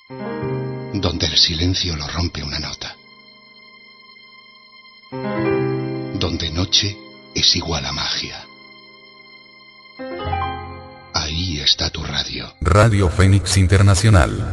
donde el silencio lo rompe una nota, donde noche es igual a magia. Ahí está tu radio. Radio Fénix Internacional.